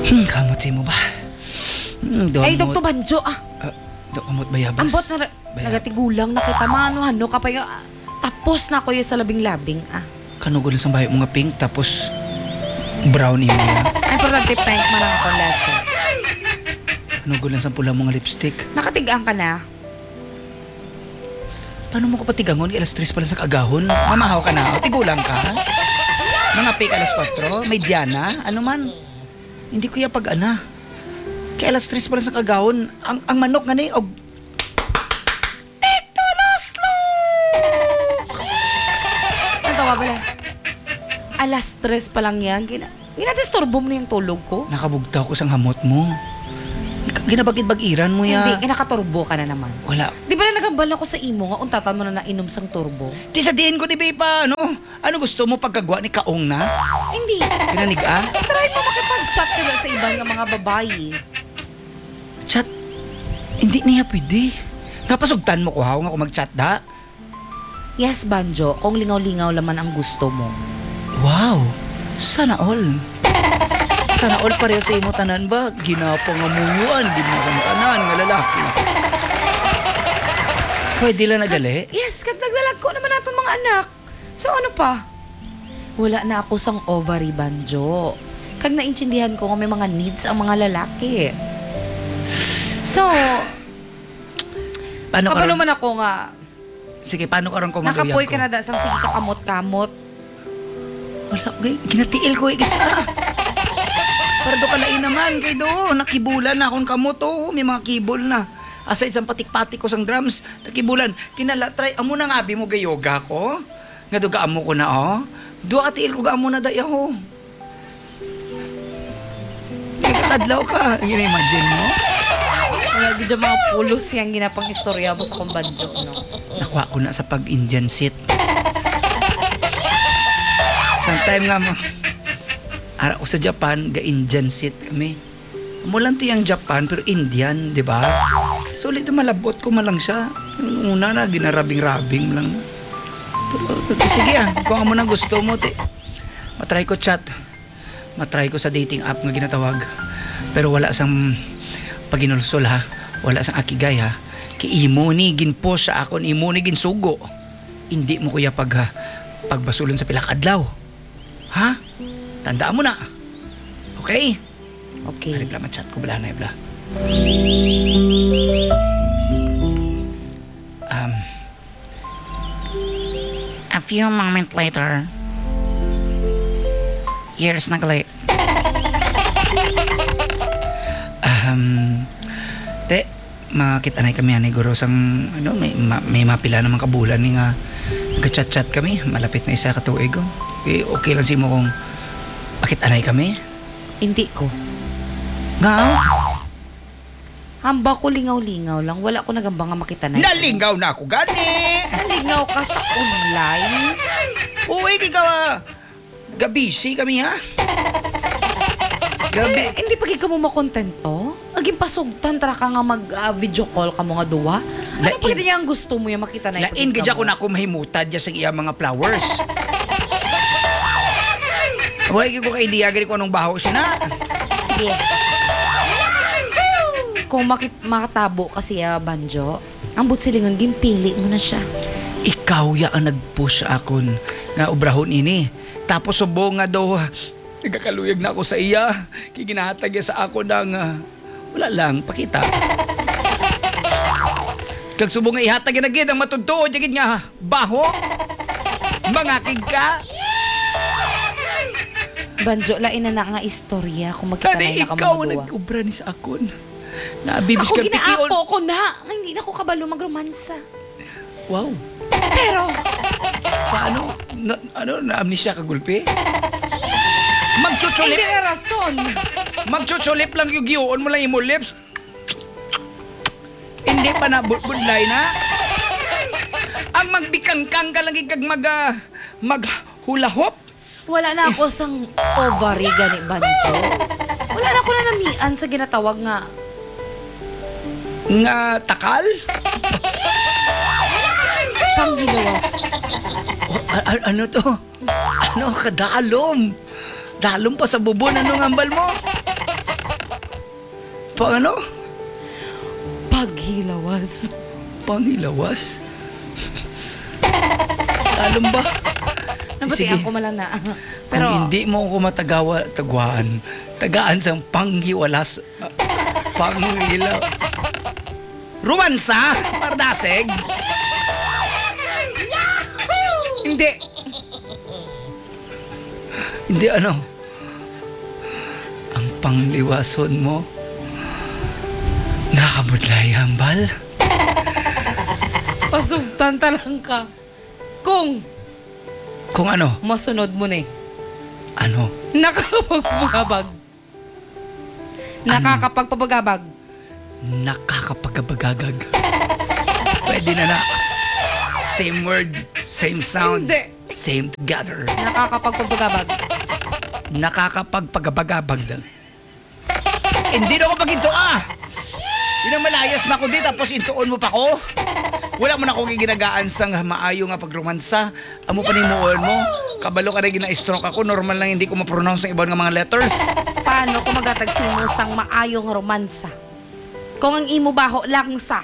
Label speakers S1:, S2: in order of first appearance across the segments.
S1: Kamot sa'yo mo ba?
S2: Ay, Dr. Banjo,
S1: Kamot bayabas.
S2: ambot na nagatigulang na kita manuhan, no? Kapag tapos na ko yung sa labing-labing,
S1: Kanugol sa bayo mga pink, tapos brown mo yan.
S2: Ay, importante pink man ang akong lesson.
S1: Kanugol sa pula mga lipstick.
S2: Nakatigaan ka na?
S1: Paano mo ko patigangon? Alas 3 pala sa kagahon. Mamahaw ka na. O, tigulang ka. Mga pink alas 4. May Diana. Ano man. Hindi ko yung pag-ana. Kaya alas 3 pala sa kagahon. Ang manok nga ni.
S2: Ano tawa pala? Alas 3 pa lang yan. Ginadisturbo mo na yung tulog ko?
S1: Nakabugtaw ko sang hamot mo. Ginabagid-bagiran mo ya.
S2: Hindi, nakaturbo ka na naman.
S1: Wala.
S2: Di ba na nagambal ako sa imo nga, untatan mo na nainom sang turbo?
S1: Di sabihin ko ni Bepa, ano? Ano gusto mo pagkagwa ni Kaong na?
S2: Hindi.
S1: Kinanig
S2: Try mo makipag-chat ka na sa ibang nga mga babae.
S1: Chat? Hindi niya pwede. Kapasugtan mo ko haw nga kung mag-chat da.
S2: Yes, Banjo, kung lingaw-lingaw laman ang gusto mo.
S1: Wow. Sana all. Sana all pareho sa imo tanan ba? Ginapangamuyan, ginasang tanan nga lalaki. Pwede lang nagali?
S2: Yes, kat naglalag ko naman natong mga anak. So ano pa? Wala na ako sang ovary, Banjo. Kag naintindihan ko nga may mga needs ang mga lalaki. So,
S1: Paano
S2: kapalo
S1: karon?
S2: man ako nga,
S1: Sige, paano karon ko magayag
S2: nakapoy
S1: ko?
S2: ka na da sang sige kakamot-kamot.
S1: Wala, ginatiil ko isa. Para do kalain naman kay do, nakibulan na akong kamot oh, may mga kibol na. Aside sa patik-patik ko sang drums, nakibulan. Kinala try amo na nga bi mo gayoga ko. Nga do gaamo ko na oh. Do atiil ko gaamo na dayaw. Oh. Nagkatadlaw ka, imagine mo.
S2: Wala di dyan mga pulos yung ginapang istorya mo sa kong Banjo, no?
S1: Nakuha ko na sa pag-Indian sit. Sometime nga mo, ara ko sa Japan, ga-Indian sit kami. Mulan to yung Japan, pero Indian, di ba? Sulit malabot ko malang siya. Yung una na, ginarabing-rabing lang. Pero, sige kung ano na gusto mo, matry ko chat. Matry ko sa dating app nga ginatawag. Pero wala sang paginulsol ha. Wala sang akigay ha. Imo ni ginpost sa akon, imo ni ginsugo. Hindi mo kuya pagbasulon sa pilakadlaw. Ha? Tandaan mo na. Okay?
S2: Okay.
S1: Ari bla chat ko bla na bla. A few moments later, years nagali. Te, makita na kami ani guro sang ano may mapila naman kabulan ni nga nagka-chat-chat kami, malapit na isa ka tuig oh. Okay lang si mo kung bakit anay kami?
S2: Hindi ko.
S1: Nga?
S2: Hamba ko lingaw-lingaw lang. Wala ko nagamba nga makita na.
S1: Nalingaw na ako gani.
S2: Nalingaw ka sa online?
S1: Uy, ikaw gabisi kami ha. Gabi.
S2: Hindi pag ikaw mo makontento? Aging pasugtan, tara ka nga mag-video call ka mo nga duwa. Ano
S1: Lain-
S2: pag niya ang gusto mo yung makita na
S1: Lain gadya ko na ako mahimutad dya sa iya mga flowers. Huwag ko kay idea gani ko anong baho siya na.
S2: Sige. Kung makatabo kasi Banjo, ang butsilingon, gimpili mo na siya.
S1: Ikaw ya ang nag-push sa akon nga obrahon ini. Tapos subong nga daw nagkakaluyag na ako sa iya. Kiginahatag niya sa ako ng wala lang, pakita. Kag subong nga ihatag na gid ang matudtuod gid nga baho. Mangakig ka.
S2: Banjo, lain na nga istorya kung makita na
S1: Kani
S2: ka
S1: ikaw
S2: mo duwa.
S1: nag-ubra ni sa akon. Naabibis
S2: Ako
S1: ka pikion.
S2: ginaapo ko na. Hindi na ko kabalo magromansa.
S1: Wow.
S2: Pero,
S1: Paano? Na-amnesia ka gulpi? Magchuchulip.
S2: hindi na rason.
S1: Magchuchulip lang yung giyoon mo lang yung lips. Hindi pa na budlay na. Ang magbikangkang ka lang kag maghula hop.
S2: Wala na ako sang ovary gani, Banjo. Wala na ako na namian sa ginatawag nga.
S1: Nga takal.
S2: Sang gilawas.
S1: Ano to? Ano kadalom? Dalom pa sa bubon. Ano ngambal mo? ano?
S2: Paghilawas.
S1: Pangilawas? Alam ba?
S2: Nabatian ko malang na. Pero,
S1: Kung hindi mo ako tagwaan, tagaan sang panghiwalas, panghilaw. Romansa? Pardasig?
S2: hindi.
S1: Hindi ano? Ang pangliwason mo, nakabudlay hambal?
S2: Pasugtan talang ka. Kung
S1: Kung ano?
S2: masunod mo na eh.
S1: Ano?
S2: Nakakapagpagabag. Nakakapagpapagabag.
S1: Nakakapagabagagag. Pwede na. Same word, same sound,
S2: Hindi.
S1: same together.
S2: Nakakapagpapagabag.
S1: Nakakapagpagabagabag daw. Hindi na ako paginto Yun ang malayas na ko di, tapos intuon mo pa ko. Wala mo na akong ginagaan sang maayo nga pagromansa. Amo panimuon mo. Kabalo ka na gina-stroke ako. Normal lang hindi ko ma-pronounce ang ibang nga mga letters.
S2: Paano ko magatag simusang maayong romansa? Kung ang imo baho lang sa.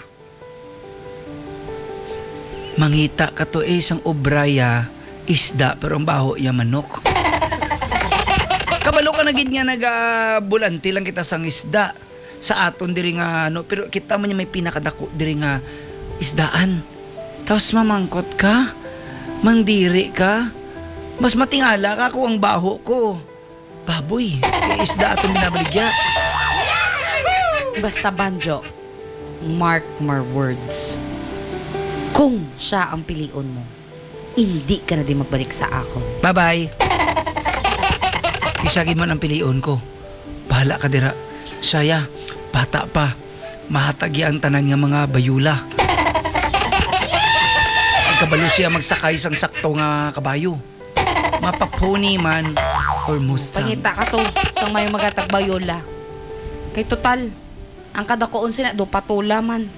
S1: Mangita ka to isang obraya, isda, pero ang baho iya manok. Kabalo ka na gid nga nag-bulanti lang kita sang isda. Sa aton diri nga ano, pero kita man niya may pinakadako diri nga isdaan. Tapos mamangkot ka, mangdiri ka, mas matingala ka kung ang baho ko. Baboy, kaya isda aton binabaligya.
S2: Basta Banjo, mark my words. Kung siya ang pilion mo, hindi ka na din magbalik sa akon.
S1: Bye-bye. Kisagin man ang pilion ko. Bahala ka dira. Saya, bata pa. Mahatagi ang tanan nga mga bayula. Kabalo siya magsakay sang sakto nga kabayo. Mapaponi man or Mustang.
S2: Pangita ka to, sang may magatag bayola. Kay total, ang kadakoon sina do patula man.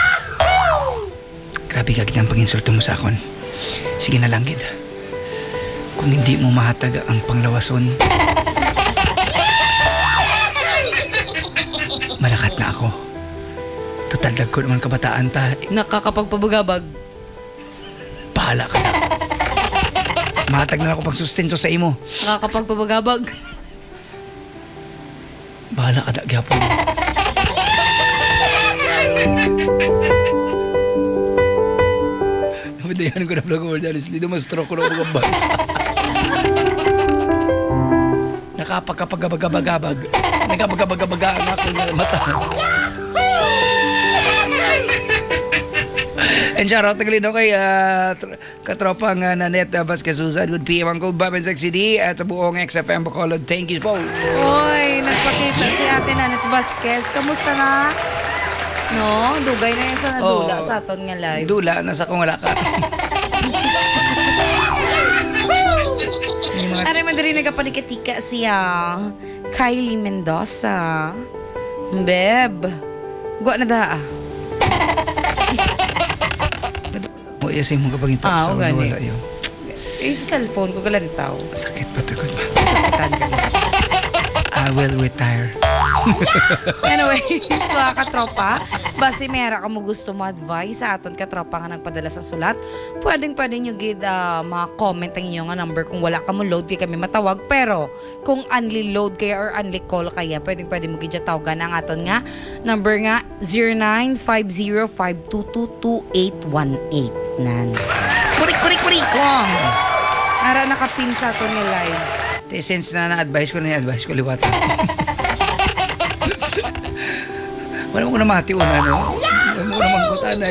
S1: Grabe ka kitang panginsulto mo sa akon. Sige na lang, gid. Kung hindi mo mahatag ang panglawason, malakat na ako. Total dag ko naman kabataan ta.
S2: Nakakapagpabagabag.
S1: Bahala ka na. Mahatag na ako pang sustento sa imo.
S2: Nakakapagpabagabag.
S1: Bahala ka na, gyapon. Namadayan ko na vlog over dyan. Hindi mo stroke ko na mga bal. Nakapagkapagabagabagabag. Nagkapagabagabagaan ako ng mata. And shoutout nagalino kay katropang Nanette Vasquez Susan. Good PM Uncle Bob and Sexy D at sa buong XFM Bacolod. Thank you po.
S2: Oy, nagpakita si Ate Nanette Vasquez. Kamusta na? No, dugay na yan sa nadula sa aton nga live.
S1: Dula, nasa kung wala ka. Yung mga
S2: Aray man diri nagapalikatika siya. Kylie Mendoza. Beb. Gwa na daa.
S1: mo iyasin mo kapag ito sa
S2: gani.
S1: wala yun.
S2: Sa cellphone ko galantaw.
S1: Sakit pa tagod ba?
S2: Sakitan ka.
S1: I will retire.
S2: Anyway, mga katropa, basi mera ka mo gusto mo advice sa aton katropa nga nagpadala sa sulat, pwede nyo gid ma-comment ang inyo nga number kung wala ka mo load di kami matawag, pero kung only load kaya or only call kaya, pwede mo gid tawagan ang aton nga number nga 0950-522-2818 nan.
S1: Kuri kong!
S2: Ara nakapin sa aton nga live.
S1: Since na-advise ko na advice ko liwata. Wala mo ko na mati una, no? Wala mo ko na mangkutanay.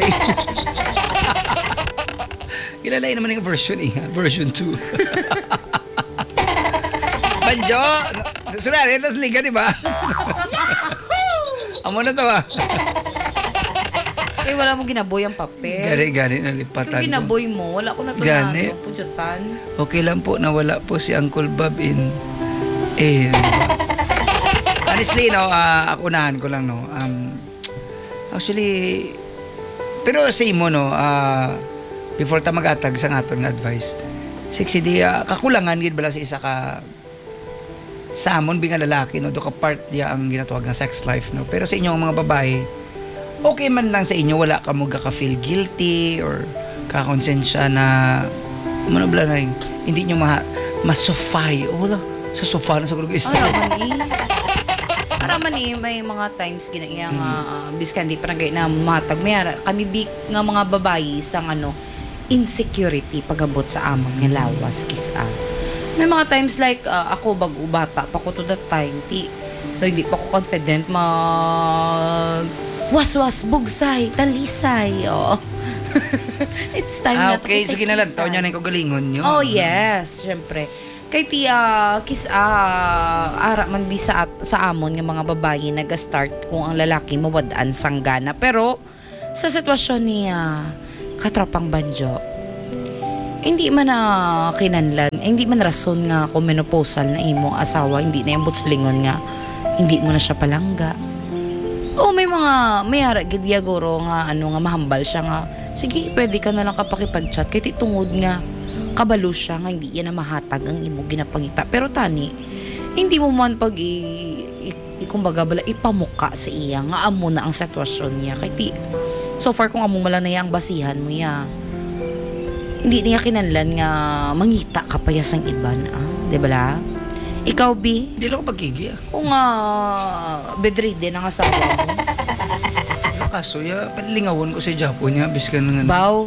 S1: Ilalay naman yung version version 2. Banjo! Sunari, tas liga, di ba? Amo na to,
S2: Eh, wala mo ginaboy ang papel.
S1: Gani na lipatan
S2: Kung ginaboy mo, wala ko na ito
S1: Gani.
S2: na pujutan.
S1: Okay lang po na wala po si Uncle Bob in honestly no, akunahan ko lang no. Actually pero sa imo no, before ta magatag sa aton nga advice. Sexy di kakulangan gid bala sa isa ka sa amon binga lalaki no, do ka part ya ang ginatawag nga sex life no. Pero sa inyong mga babae, okay man lang sa inyo, wala ka mo ka-feel guilty or kakonsensya na ano ba na hindi nyo masofy. O wala, sa sofa na sa grupo is
S2: Para man may mga times ginayang biskan di pa na matag mayara kami big nga mga babae sang insecurity pagabot sa amang nga lawas kisa. May mga times like ako bago bata pa ko to that time hindi pa ko confident mag waswas bugsay talisay it's time na to
S1: okay, so kinalantaw niya na yung kagalingon nyo.
S2: Oh yes, syempre. Kay ara man bisa sa amon nga mga babae nag-start kung ang lalaki mawadaan sanggana. Pero sa sitwasyon ni katropang Banjo, hindi man na kinanlan, hindi man rason nga kung menopausal na imong asawa, hindi na yung butsalingon nga, hindi mo na siya palangga. O may ara gid guro nga nga mahambal siya nga, sige, pwede ka na lang kapakipag-chat kay tungod nga kabalo siya nga hindi yan na mahatag ang imo ginapangita. Pero tani, hindi mo man pag kumbaga bala ipamuka sa iya nga amo na ang sitwasyon niya. Kay so far kung amo mala na ang basihan mo ya, hindi niya kinanlan nga mangita ka pa sang iban. Di ba la? Ikaw, B?
S1: Hindi lang ako pagkigi
S2: Kung bedridden ang asawa mo.
S1: kaso ya, palingawon ko sa Japon niya, biskan nga.
S2: Baw?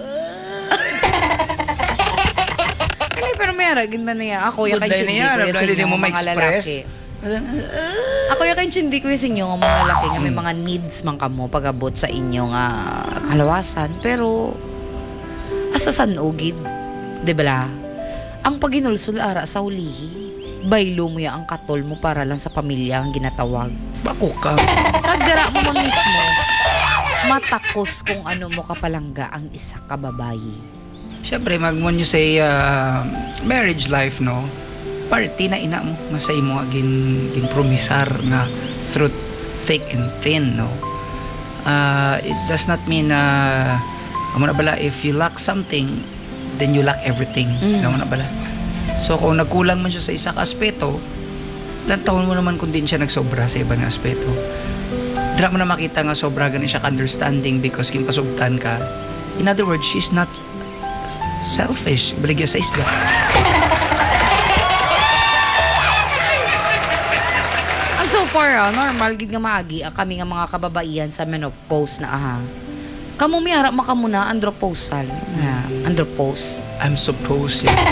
S2: Pero may aragin man niya. Ako yung kainchindi ko yung sa inyo mga lalaki. Ako yung kainchindi ko yung sa inyo mga lalaki nga may mga needs man kamo pag-abot sa inyo nga kalawasan. Pero asa san ugid? Diba? Ang paginulsul ara sa ulihi. Baylo mo ya ang katol mo para lang sa pamilya ang ginatawag.
S1: Bako ka.
S2: Kagdara mo man mismo, matakos kung ano mo kapalangga ang isa ka babayi.
S1: Siyempre, when you say marriage life, no? Party na ina mo, nga sa imo gin promisar na through thick and thin, no? It does not mean amo na bala, if you lack something, then you lack everything. Amo na bala. So, kung nagkulang man siya sa isang aspeto, lantawan mo naman kung din siya nagsobra sa ibang aspeto. Dira mo na makita nga sobra ganin siya ka-understanding because kimpasugtan ka. In other words, she's not selfish. Baligya sa isla.
S2: Ang so far, normal gid nga maagi kami nga mga kababaihan sa menopause na Kamu miyara makamuna andropausal. Andropause.
S1: I'm supposed, yeah.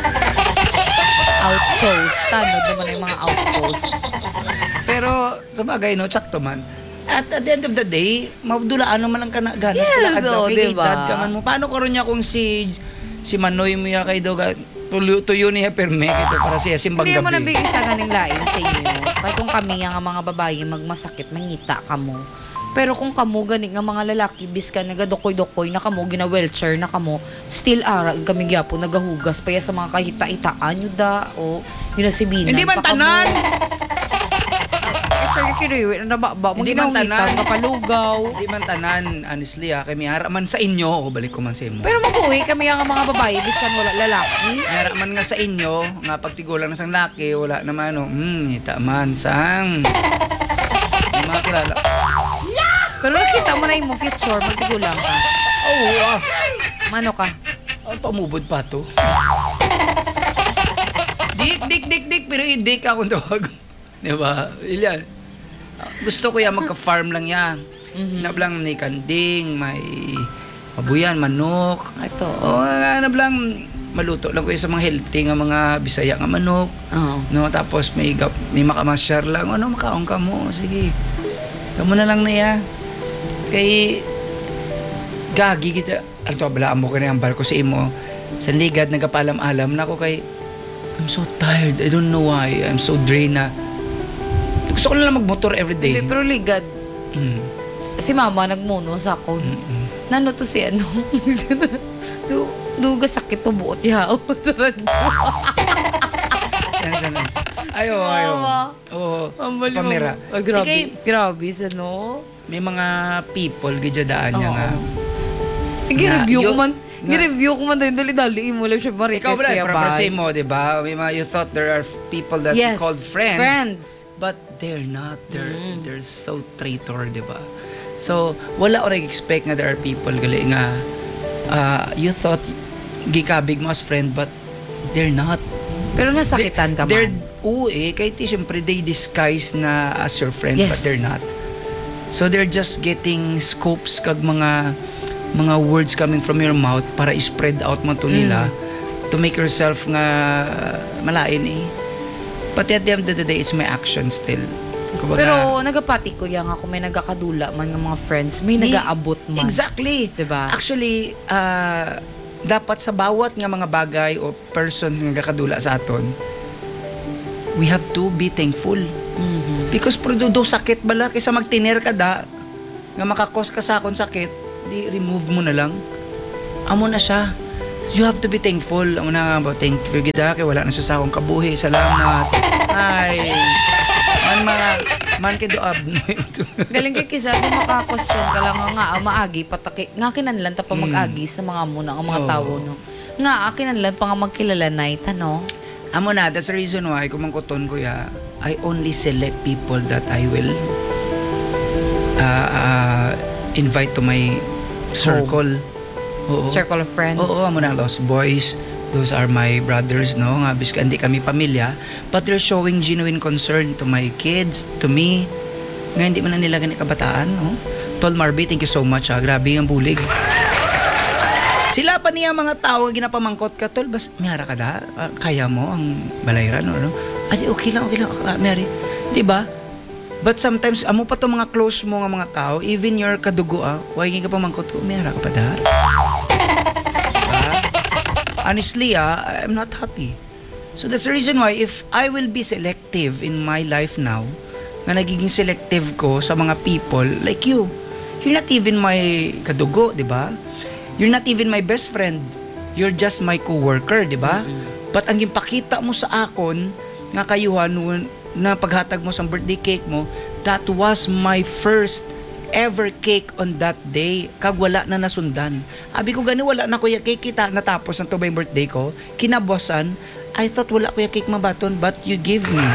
S2: Outpost. Tanod naman yung mga outpost.
S1: Pero, sabagay, no, tsakto man. At the end of the day, madulaan naman lang ka na ganas.
S2: Yes,
S1: diba?
S2: diba?
S1: Ka man mo. Paano ko rin niya kung si Manoy mo ya kay Doga, tuyo niya perme ito para siya simbang
S2: Hindi
S1: gabi.
S2: mo nabigay sa ganing lain sa inyo. Kaya kung kami nga mga babae magmasakit, mangita ka mo. Pero kung kamo gani nga mga lalaki biskan nagadokoy-dokoy na kamo gina-wheelchair na kamo, still ara kami gyapon nagahugas pa ya sa mga kahita-itaan nyo da o ginasibinan.
S1: Hindi man tanan.
S2: Sorry kiriwi na ba mo
S1: Hindi man
S2: ginawitan
S1: tanan.
S2: kapalugaw.
S1: Hindi man tanan, honestly kay mihara man sa inyo, o balik ko man sa imo.
S2: Pero mabuhi kami nga mga babae biskan wala lalaki.
S1: Mihara man nga sa inyo, nga pagtigulan na sang laki, wala naman ita man sang. Yung mga kilala.
S2: Pero nakita mo na yung future, magtigulang ka.
S1: Oo,
S2: Mano ka?
S1: pamubod pa to. Dik, pero dik akong tawag. Diba? Ilyan. Gusto ko yan, magka-farm lang yan. Nablang may kanding, may mabuyan, manok.
S2: Ito.
S1: Nablang maluto lang ko sa mga healthy nga mga Bisaya nga manok.
S2: Oo.
S1: No, tapos may makamasyar lang. Makaong ka mo. Sige. Tamo na lang na ya. Kay gagi kita. Alto balaan mo kani ang barko sa imo. Sa ligad nagapalam-alam na ako kay I'm so tired. I don't know why. I'm so drained na. Gusto ko na lang magmotor every day.
S2: Pero ligad. Si mama nagmuno sa ako. Nano to si ano? Duga sakit to buot yaw sa radyo.
S1: Ayo. Oo. Pamera.
S2: Grabe. Grabe sa no.
S1: May mga people gidyadaan niya nga.
S2: Nag-review ko man. Ni-review ko man din, dali-dali mo lang siya
S1: Ikaw
S2: marites
S1: ba,
S2: kaya
S1: propose
S2: ba?
S1: mo, di ba? You thought there are people that you
S2: Yes,
S1: called friends.
S2: friends.
S1: But they're not. They're so traitor, di ba? So, wala ko nag-expect nga there are people gali nga you thought gikabig mo as friend but they're not.
S2: Pero nasakitan ka
S1: They're,
S2: man.
S1: kahit syempre they disguise na as your friend
S2: Yes.
S1: but they're not. So they're just getting scopes kag mga words coming from your mouth para i-spread out mo to nila to make yourself nga malain eh. But at the end of the day, it's my action still. Kumbaga,
S2: Pero nagapati ko yan ako may nagakadula man ng mga friends, may nagaabot man.
S1: Exactly.
S2: Diba?
S1: Actually, dapat sa bawat nga mga bagay o person nga kakadula sa aton, we have to be thankful.
S2: Mhm.
S1: Because do sakit bala kaysa magtiner ka da nga makakos ka sa akon sakit, di remove mo na lang. Amo na siya. You have to be thankful. Amo na ba, thank you gida kay wala na siya sa akong kabuhi. Salamat. Ay. Man kay doab.
S2: Galing kay kisa kung maka-question ka lang nga maagi pataki nga kinanlan ta pa mag-agi sa mga muna ang mga
S1: Oo.
S2: tao no. Nga kinanlan pa nga magkilala na no.
S1: Amo na, that's the reason why kumangkuton ko ya, I only select people that I will invite to my circle. Oo.
S2: Circle of friends.
S1: Oo, amo na, Lost Boys. Those are my brothers, no? Nga, biska hindi kami pamilya. But they're showing genuine concern to my kids, to me. Nga, hindi man na nila ganit kabataan, no? Tol Marby, thank you so much, ha? Grabe ang bulig. Sila pa niya mga tao, ginapamangkot ka, Tol, bas, miyara ka da? Kaya mo ang balayran, no? Ay, okay lang, Mary. Diba? But sometimes, amo pa to mga close mo nga mga tao, even your kadugo, huwag ka pamangkot ko, miyara ka pa da? Honestly, I'm not happy. So that's the reason why if I will be selective in my life now, nga nagiging selective ko sa mga people like you. You're not even my kadugo, di ba? You're not even my best friend. You're just my co-worker, di ba? But ang ipakita mo sa akon, nga kayuhan, na paghatag mo sa birthday cake mo, that was my first ever cake on that day, kag wala na nasundan. Abi ko gani wala na kuya cake kita natapos na to ba yung birthday ko. Kinabukasan, I thought wala kuya cake mabaton but you give me.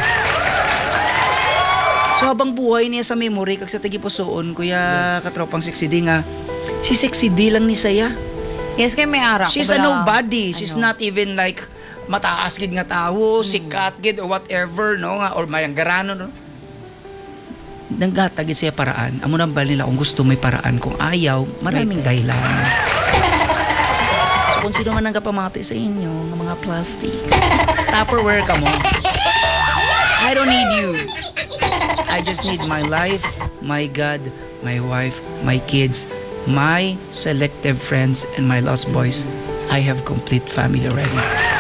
S1: So habang buhay niya sa memory kag sa tagipusoon kuya katropang Sexy D nga, si Sexy D lang ni saya.
S2: Yes, kay may ara ko
S1: She's a
S2: bala.
S1: nobody. She's
S2: Ano?
S1: not even like mataas gid nga tawo, sikat gid or whatever no nga or mayanggarano no. Nanggatagid siya paraan. Amo nang bal nila kung gusto may paraan. Kung ayaw, maraming dahilan. So kung sino man ang kapamati sa inyo ng mga plastic, Tupperware ka mo. I don't need you. I just need my life, my God, my wife, my kids, my selective friends, and my lost boys. I have complete family already.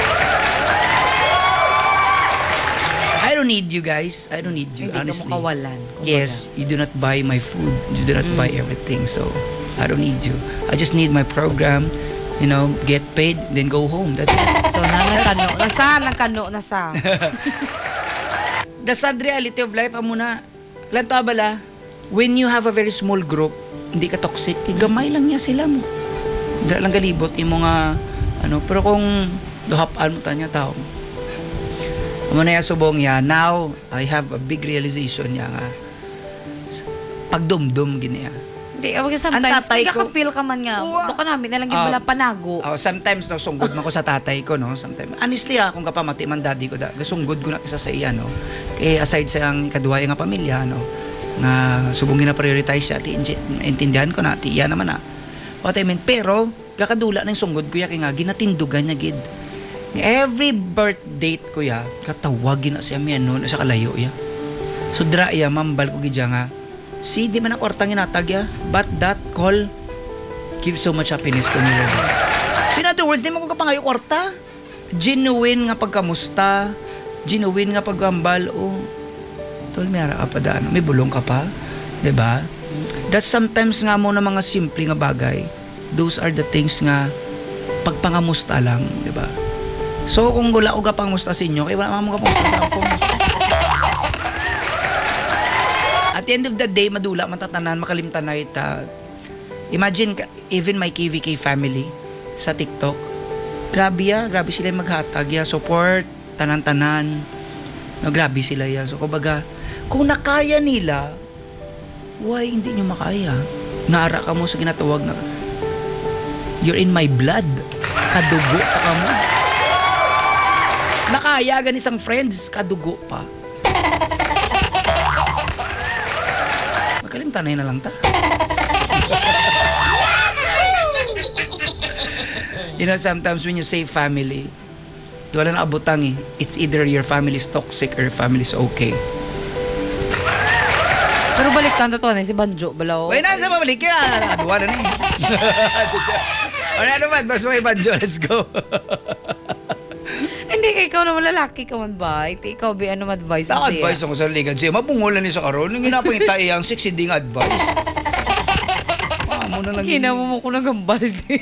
S1: I don't need you guys. I don't need you,
S2: Hindi
S1: honestly.
S2: ka makawalan.
S1: Yes, you do not buy my food. You do not buy everything. So, I don't need you. I just need my program, get paid, then go home. That's it.
S2: Ito na, nagkano na sa.
S1: The sad reality of life, amo na. Lanto bala, when you have a very small group, hindi ka toxic, gamay lang niya sila mo. Dala lang galibot, imo nga, pero kung duhapaan mo tanya tao, amo na yan subong yan. Now, I have a big realization niya nga, pagdumdum gini ya.
S2: Hindi, sometimes,
S1: tatay
S2: may
S1: ko-
S2: feel ka man nga.
S1: Oo.
S2: Doon ka namin, nalang yung wala panago.
S1: Sometimes no sunggod man ko sa tatay ko no sometimes honestly kung kapamati man daddy ko gasunggod ko na kisa sa iya no kay aside sa ang ikaduha nga pamilya no nga subong na prioritize siya ti intindihan ko na ti iya naman na what I mean pero kakadula na yung sunggod ko ya kay nga ginatindugan niya gid every birth date ko ya katawagin na siya mi ano na sa kalayo ya so dra ya mambal ko gid nga si di man ako kwartang inatag ya but that call gives so much happiness to me. So in other words, di mo ko kapangayo kwarta. Genuine nga pagkamusta. Genuine nga paggambal. Oh, tol, may ara ka pa daan. May bulong ka pa. Diba? That sometimes nga mo na mga simple nga bagay. Those are the things nga pagpangamusta lang. Diba? So kung wala ko kapangamusta sa inyo, kaya wala mo kapangamusta sa ako. At the end of the day, madula, matatanan, makalimtan na ita. Imagine, even my KVK family, sa TikTok. Grabe sila maghatag ya, support, tanan-tanan. No, grabe sila ya. So, kumbaga, kung nakaya nila, why hindi nyo makaya? Naara ka mo sa ginatawag na, you're in my blood. Kadugo ka mo. Nakaya gan isang friends, kadugo pa. Magkalimtanay na lang ta. You know, sometimes when you say family, wala na abutang eh. It's either your family is toxic or your family is okay.
S2: Pero balik ka to na si Banjo balaw.
S1: Wait na, sa mabalik ka. Aduwa na ni. Wala naman, mas may banjo. Let's go.
S2: Hindi ka ikaw naman lalaki ka man ba? Ikaw ba ano advice mo siya?
S1: Advice ako sa ligan siya. Mabungulan ni sa karon. Nung ginapangita ang succeeding advice. Mo na lang.
S2: Hinamo mo ko ng gambalde.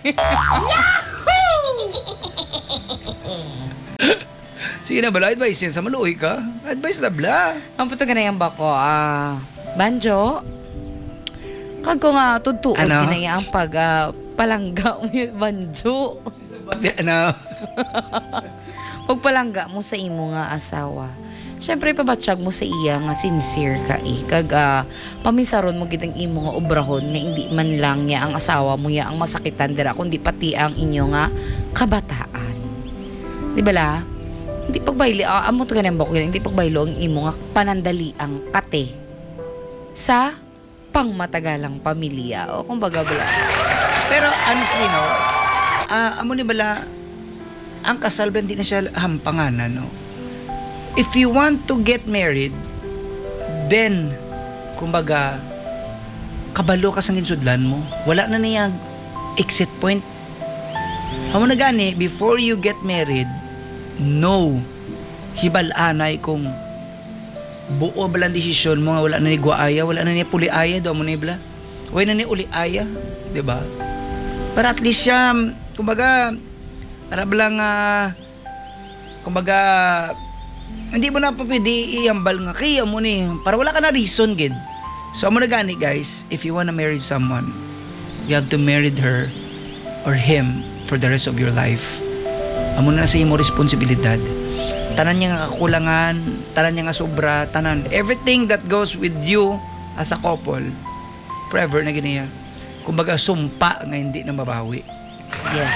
S1: Sige na bala, advice yan. Sa maluoy ka. Advice na bla.
S2: Ang puto ganayang ba ko, Banjo, kag ko nga tutuod
S1: Ano?
S2: ginayang pag palangga mo yung Banjo.
S1: Ano?
S2: Pagpalangga mo sa imo nga asawa. Siyempre, pabatsyag mo sa iya nga sincere ka kag pamisaron mo gitang imo nga obrahon nga hindi man lang niya ang asawa mo ya ang masakitan dira kundi pati ang inyo nga kabataan. Di ba la? Hindi pagbayli, amo to ganyan ba ko hindi pagbaylo ang imo nga panandali ang kate sa pangmatagalang pamilya. O kumbaga bala.
S1: Pero honestly, no, amo ni bala, ang kasal ba hindi na siya hampanganan, no? If you want to get married, then, kumbaga, kabalo ka sa ginsudlan mo. Wala na niya exit point. Amo na gani, before you get married, no, hibal-anay kung buo balang desisyon mo nga wala na ni guaya, wala na ni puliaya, do mo ni bala. Wala na ni uliaya, di ba? Para at least siya, kumbaga, para balang, kumbaga, hindi mo na pa pwede iambal nga kaya mo ni, para wala ka na reason, gid. So, amo na gani, guys, if you wanna marry someone, you have to marry her or him for the rest of your life. Amo na sa imo responsibilidad. Tanan niya nga kakulangan, tanan niya nga sobra, tanan. Everything that goes with you as a couple, forever na ganiya. Kumbaga, sumpa nga hindi na mabawi.
S2: Yes.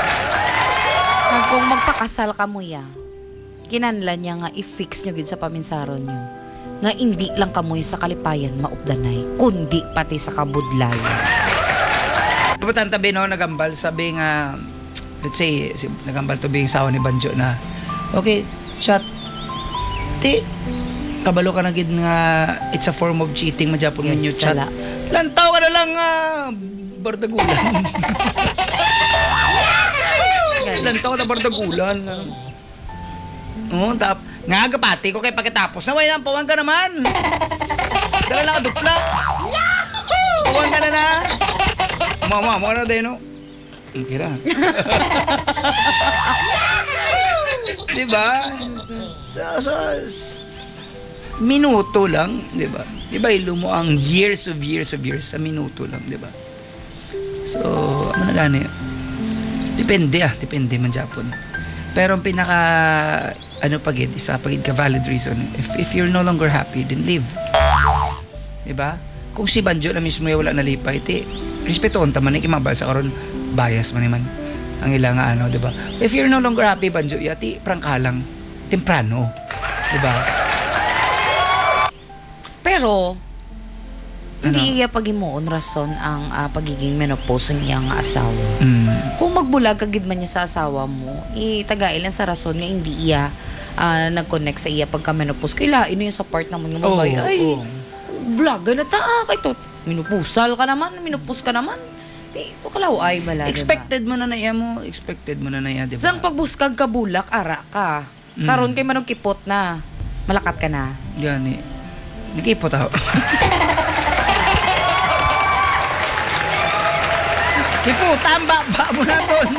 S2: Kung magpakasal ka mo ya, kinanlan niya nga i-fix nyo gid sa paminsaron nyo. Nga hindi lang kamoy sa kalipayan maupdanay, kundi pati sa kabudlayan.
S1: Kapatan tabi no, nagambal, sabi nga, let's say, nagambal to being sawa ni Banjo na, okay, chat, ti, kabalo ka na gid nga, it's a form of cheating, madyapon ninyo chat.
S2: sala.
S1: Lantaw ka na lang, bardagulan. Lantaw ka na bardagulan. Oo, nga agapati ko kay pagkatapos na, way nang pawang ka naman. Dala lang ka dupla. Pawang ka na. Mama na din, no? Okay na. Diba? So, minuto lang, diba? Diba, ilo mo ang years sa minuto lang, diba? So, ano na gani? Depende man Japon. Pero ang pinaka, pagid, isa pagid ka valid reason, if you're no longer happy, then leave. Diba? Kung si Banjo na mismo wala nalipay, respetuon taman, ikimabasa karon bias man ang ilang diba? If you're no longer happy, Banjo, yati, prangka lang, temprano. Diba?
S2: Pero, hindi iya pag-imuon rason ang pagiging menopause ng iyang asawa. Kung magbulag kagid man niya sa asawa mo, tagailan sa rason nga hindi iya nag-connect sa iya pagka-menopause. Kaila, ino yung sa part naman ng babae. Vlog na ta, kay to, minupusal ka naman, minupus ka naman. Ito kalaway bala,
S1: expected mo na naiya mo, diba?
S2: Sang pagbuskag ka bulak, ara ka. Karon kay manong kipot na, malakat ka na.
S1: Gani. Nakipot ako. Kipot, tamba mo na ton.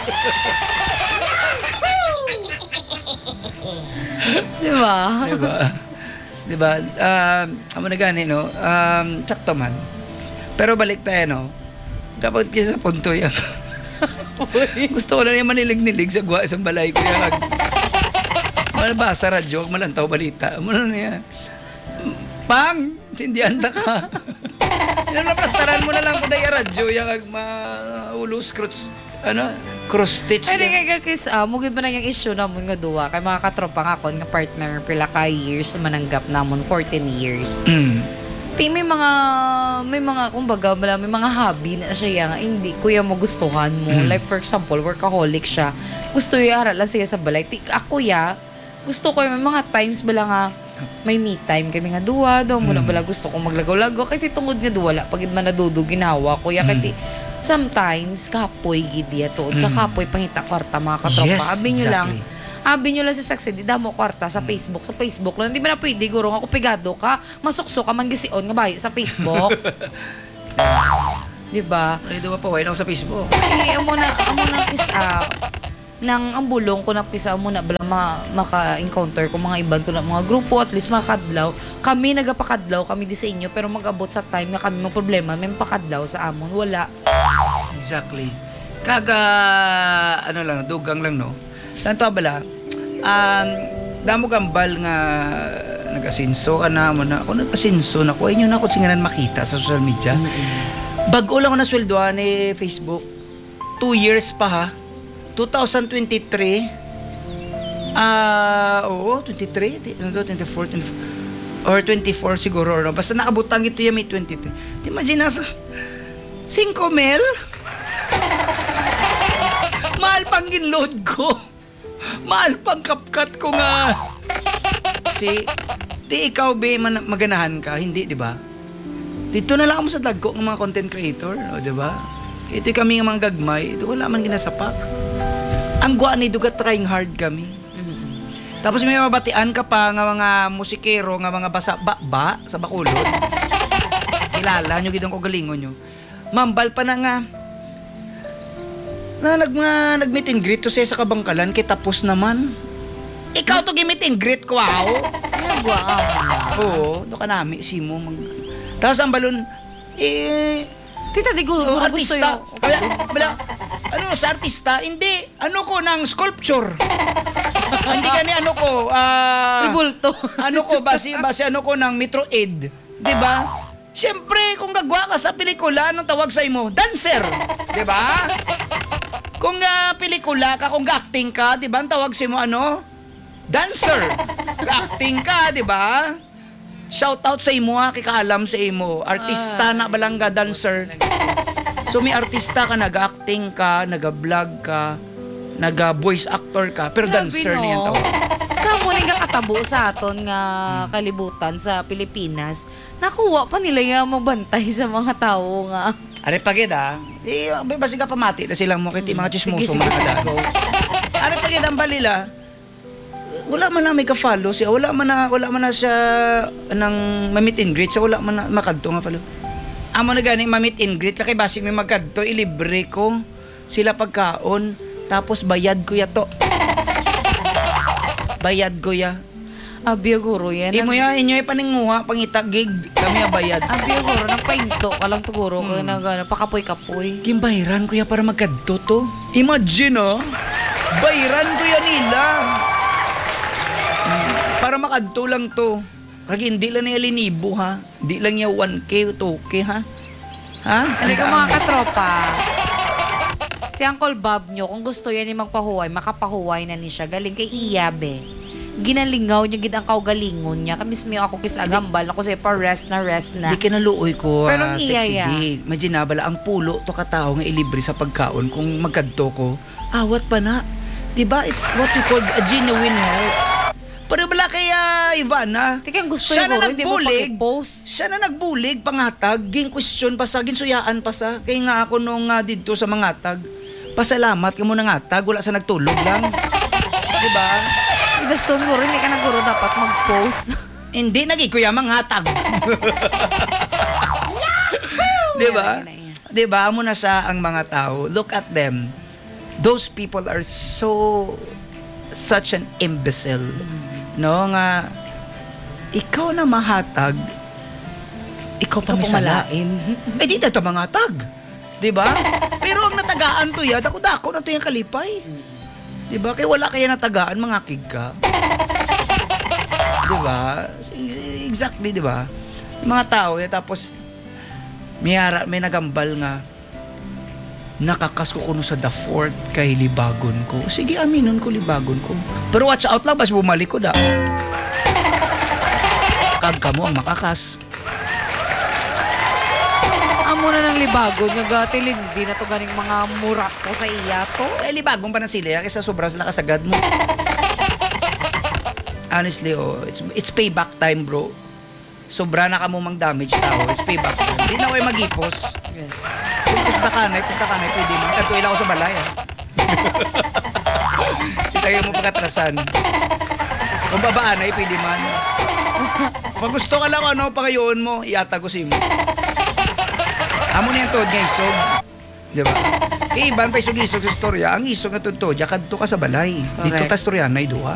S2: Diba?
S1: Diba? Amo na gani, no? Sakto man. Pero balik tayo, no? Kapag kisa sa punto yan. Gusto ko na yung manilig-nilig sa guwa isang balay ko. Yan. Malabasa radyo, malantaw balita. Ano na yan? Pang! Sindihan na ka. Naplastaran mo na lang ko na yung radyo. Yung maulos, cross-stitch.
S2: Ay, kagkis, mugid ba na yung issue na mo nga duwa. Kay mga katropa nga kon nga partner, pila ka years mananggap namon, 14 years. May mga kumbaga may mga hobby na siya nga hindi kuya mo gustuhan mo. Like for example, workaholic siya. Gusto yung aral lang siya sa balay. Ako gusto ko may mga times bala nga may me time kami nga duwa daw muna bala gusto ko maglagaw-lagaw kay titungod nga duwa pag man nadudo ginawa kuya kay sometimes kapoy gid to kakapoy pangita kwarta mga katropa.
S1: Yes,
S2: Abi nyo lang si Saksi, di damo kwarta sa Facebook. Sa Facebook lang, di ba na pwede, guro nga, pigado ka, masukso ka, manggision nga bayo sa Facebook. Di ba?
S1: Ay, doon pa, wala ako sa Facebook.
S2: Amo na nang ang bulong ko na pisa mo na bala maka-encounter ko mga iban ko na mga grupo, at least makadlaw. Kami nagapakadlaw, kami di sa inyo, pero mag-abot sa time nga kami may problema, may pakadlaw sa amon, wala.
S1: Exactly. Dugang lang, no? Tanto bala, damo gambal nga nag-asinso ka na mo na. Ako nag-asinso na ko, inyo na ako singanan makita sa social media. Bago lang ako nasweldoan ni Facebook. 2 years pa ha. 2023. 23, 24, or 24 siguro. Or, basta nakabutang ito yung may 23. Imagine nasa 5 mil? Mahal pang ginload ko. Mahal pang kapkat ko nga. Di ikaw maganahan ka, hindi, di ba? Dito na lang ako sa dagko ng mga content creator, no, di ba? Ito kami ng mga gagmay, ito wala man ginasapak. Ang guwa ni duga trying hard kami. Tapos may mabatian ka pa nga mga musikero, nga mga sa Bacolod. Kilala nyo gidong ko galingon nyo. Mambal pa na nga. Nag-meet and greet to siya sa kabangkalan, kay tapos naman. Ikaw to gi-meet and greet ko, wow.
S2: Nagwa
S1: Oo, do ka nami, si mo. Tapos ang balon,
S2: Tita, di ko gusto
S1: artista.
S2: yun.
S1: Sa artista, hindi. Ng sculpture. Hindi gani
S2: Ribulto.
S1: Basi ng Metro Aid. Diba? Siyempre, kung gagawa ka sa pelikula, anong tawag sa imo? Dancer. Diba? Kung pelikula ka, kung acting ka, di ba, ang tawag sa mo dancer. Acting ka, di ba? Shout out sa imo kay kaalam sa imo. Artista na balangga dancer. So may artista ka, nag-acting ka, nag-vlog ka, nag-voice actor ka, pero dancer niyan tawag.
S2: Sa mo nga katabo sa aton nga kalibutan sa Pilipinas, nakuha pa nila yung mabantay sa mga tao nga.
S1: Are pagid basi ka pamati na silang mo kiti mga chismoso
S2: Sige,
S1: mga kadaro. Are pagid ang balila. Wala man na may ka-follow siya, wala man na siya nang ma-meet and greet, siya wala man na makadto nga follow. Amo na gani ma-meet and greet kay basi may magkadto, ilibre ko sila pagkaon, tapos bayad ko ya to. Bayad ko ya.
S2: Abyo guro yan.
S1: Imo ya inyo paninguha pangita gig kami bayad.
S2: Abyo guro nang painto ka lang tuguro ko pakapoy-kapoy.
S1: Gimbayaran ko ya para magkadto to. Imagine bayaran ko ya nila. Para makadto lang to. Kag hindi lang niya linibo ha. Di lang niya 1K, 2K ha. Ha?
S2: Hindi ko mga katropa. Si Uncle Bob nyo, kung gusto yan ni magpahuway, makapahuway na ni siya. Galing kay Iyabe. Ginalingaw niya gid ang kaugalingon niya. Kamis mo ako kis agambal ako say pa rest na.
S1: Di kinaluoy ko
S2: pero
S1: sexy dig. Imagine na bala ang pulo to katao nga ilibre sa pagkaon kung magkadto ko. Awat pa na. Diba? It's what we call a genuine help. Pero bala kaya Ivana.
S2: Teka, gusto
S1: siya
S2: yung
S1: na
S2: hindi mo
S1: nagbulig. Siya na nagbulig pangatag. Ging question pa sa ginsuyaan pa sa. Kaya nga ako nung dito sa mangatag. Pasalamat ka mo nangatag. Wala sa nagtulog lang. Diba?
S2: Dason guro, hindi ka na guro dapat mag-post.
S1: Hindi, nagikuya manghatag. Diba? Diba? Amo na sa ang mga tao. Look at them. Those people are such an imbecile. No? Nga, ikaw na mahatag, ikaw pa misala.
S2: Pumalain.
S1: Eh, di na ito mangatag. Di ba? Pero ang natagaan to ya, dako-dako na to yung kalipay. Di ba? Kaya wala kaya natagaan, mangakig ka. Di ba? Exactly, di ba? Yung mga tao, tapos may nagambal nga, nakakas ko kuno sa the fourth kay libagon ko. Sige, aminon ko libagon ko. Pero watch out lang, bas bumalik ko da. Kag mo ang makakas.
S2: Amo na ng libagon nga gatil, hindi na to ganing mga murak ko sa iya to.
S1: Eh, libagon pa na sila, kaysa sobrang sila kasagad mo. Honestly, it's payback time, bro. Sobra na ka mo mang damage tao. It's payback time. Hindi na kayo mag-ipos.
S2: Yes.
S1: Punta kanay, pwede man. Katuin ako sa balay, ah. Tayo mo pagkatrasan. Kung babaan ay, pwede man. Pag gusto ka lang, pakayoon mo, iatagusin mo. Amo na yung tod nga isog. Diba? Kaya iban pa isog-isog sa istorya. Ang isog na tod, yakad to ka sa balay. Dito
S2: Correct.
S1: ta istorya na iduha.